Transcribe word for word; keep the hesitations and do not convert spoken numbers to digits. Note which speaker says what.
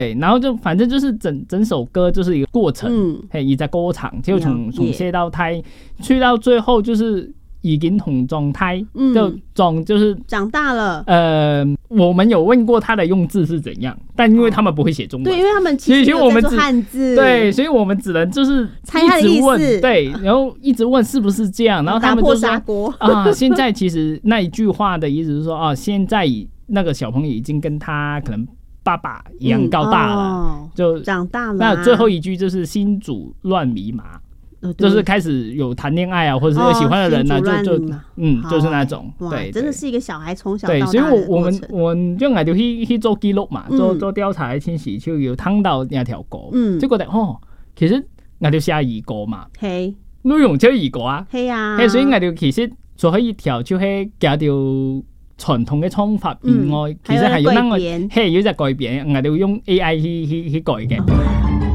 Speaker 1: 对，然后就反正就是整整首歌就是一个过程，
Speaker 2: 嗯，
Speaker 1: 嘿，一在歌场，就从从
Speaker 2: 了解
Speaker 1: 谢到胎，去到最后就是已经同状态，
Speaker 2: 嗯
Speaker 1: 就状就是
Speaker 2: 长大了。
Speaker 1: 呃，我们有问过他的用字是怎样，但因为他们不会写中文，
Speaker 2: 对，因为他们
Speaker 1: 所以
Speaker 2: 其实有在做
Speaker 1: 其实我们只
Speaker 2: 汉字，
Speaker 1: 对，所以我们只能就是
Speaker 2: 猜他的意
Speaker 1: 一直问，
Speaker 2: 思
Speaker 1: 对，然后一直问是不是这样，然后他
Speaker 2: 打破
Speaker 1: 们就说
Speaker 2: 砂锅
Speaker 1: 啊，现在其实那一句话的意思是说啊，现在那个小朋友已经跟他可能爸爸一样高大了，
Speaker 2: 嗯哦、
Speaker 1: 就
Speaker 2: 长大了、啊。
Speaker 1: 那最后一句就是新主乱迷麻。
Speaker 2: 呃、
Speaker 1: 就是开始有谈恋爱啊，或者是有喜欢的人啊，
Speaker 2: 哦、
Speaker 1: 就就嗯，就是那种，对，
Speaker 2: 真的是一个小孩从小到大的
Speaker 1: 对，所以我我
Speaker 2: 们
Speaker 1: 们我们就挨到去去做記錄嘛，
Speaker 2: 嗯、
Speaker 1: 做做調查嘅天時就要聽到那條歌，
Speaker 2: 嗯，
Speaker 1: 就覺得哦，其實挨到寫兒歌嘛，
Speaker 2: 係
Speaker 1: 內容就係兒歌啊，
Speaker 2: 係啊，
Speaker 1: 係所以挨到其實做可以調就係加條傳統嘅唱法以外，
Speaker 2: 嗯、
Speaker 1: 其實係要能係係要隻改變，挨到用 A I 去去去改嘅。哦